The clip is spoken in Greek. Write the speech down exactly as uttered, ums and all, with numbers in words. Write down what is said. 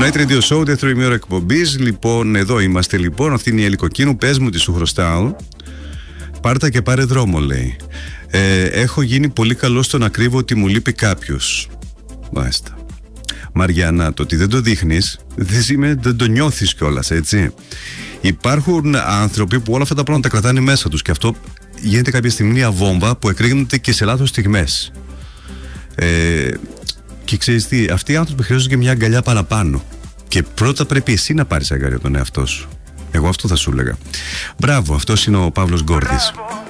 Night Radio Show, δεύτερη ημέρα εκπομπής. Λοιπόν, εδώ είμαστε λοιπόν. Αυτή είναι η Ελικοκίνου. Πες μου τι σου χρωστάω. Πάρτα και πάρε δρόμο, λέει. Ε, έχω γίνει πολύ καλό στο να κρύβω ότι μου λείπει κάποιος. Μάλιστα. Μαριάννα, το ότι δεν το δείχνεις, δεν, είμαι, δεν το νιώθεις κιόλας, έτσι. Υπάρχουν άνθρωποι που όλα αυτά τα πράγματα τα κρατάνε μέσα τους και αυτό γίνεται κάποια στιγμή μια βόμβα που εκρήγνεται και σε λάθος στιγμές. Ε, και ξέρεις τι, αυτοί οι άνθρωποι χρειάζονται και μια αγκαλιά παραπάνω. Και πρώτα πρέπει εσύ να πάρεις αγκαλιά τον εαυτό σου. Εγώ αυτό θα σου έλεγα. Μπράβο, αυτός είναι ο Παύλος Γκόρδης.